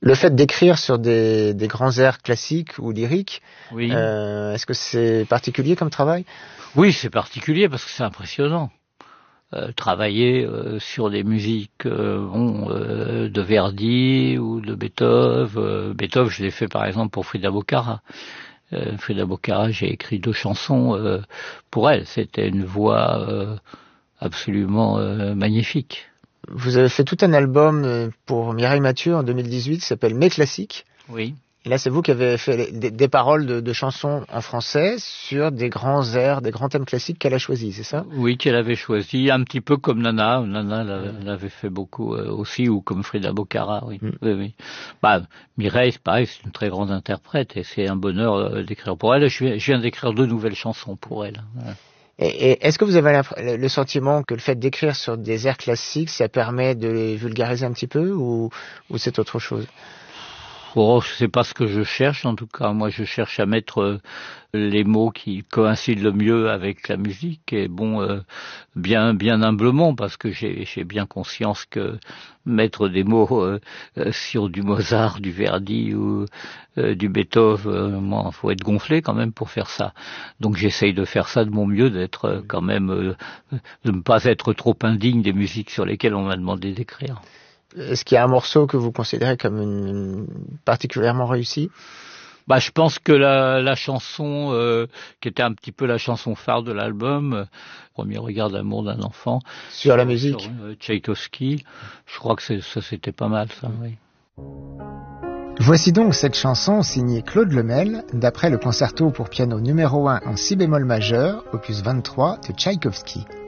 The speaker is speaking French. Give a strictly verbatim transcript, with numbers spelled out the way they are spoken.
Le fait d'écrire sur des, des grands airs classiques ou lyriques, oui. euh, est-ce que c'est particulier comme travail? Oui, c'est particulier parce que c'est impressionnant. Euh, travailler euh, sur des musiques euh, bon, euh, de Verdi ou de Beethoven. Euh, Beethoven, je l'ai fait par exemple pour Frida Boccara. Euh, Frida Boccara, j'ai écrit deux chansons euh, pour elle. C'était une voix euh, absolument euh, magnifique. Vous avez fait tout un album pour Mireille Mathieu en deux mille dix-huit qui s'appelle Mes Classiques. Oui. Et là, c'est vous qui avez fait des, des paroles de, de chansons en français sur des grands airs, des grands thèmes classiques qu'elle a choisis, c'est ça? Oui, qu'elle avait choisi, un petit peu comme Nana. Nana l'avait fait beaucoup euh, aussi, ou comme Frida Boccara, oui. Mm. oui, oui. Bah, Mireille, c'est pareil, c'est une très grande interprète et c'est un bonheur euh, d'écrire pour elle. Je viens, je viens d'écrire deux nouvelles chansons pour elle. Voilà. Et, et est-ce que vous avez le sentiment que le fait d'écrire sur des airs classiques, ça permet de les vulgariser un petit peu, ou, ou c'est autre chose? Oh, c'est pas ce que je cherche, en tout cas. Moi, je cherche à mettre euh, les mots qui coïncident le mieux avec la musique, et bon, euh, bien, bien humblement, parce que j'ai, j'ai bien conscience que mettre des mots euh, sur du Mozart, du Verdi ou euh, du Beethoven, euh, moi, faut être gonflé quand même pour faire ça. Donc, j'essaye de faire ça de mon mieux, d'être euh, quand même, euh, de ne pas être trop indigne des musiques sur lesquelles on m'a demandé d'écrire. Est-ce qu'il y a un morceau que vous considérez comme une, une particulièrement réussi? Bah, je pense que la, la chanson euh, qui était un petit peu la chanson phare de l'album, euh, Premier regard d'amour d'un enfant, sur, sur la musique, sur, euh, Tchaïkovski, je crois que c'est, ça c'était pas mal, ça. Oui. Voici donc cette chanson signée Claude Lemel, d'après le concerto pour piano numéro un en si bémol majeur, opus vingt-trois de Tchaïkovski.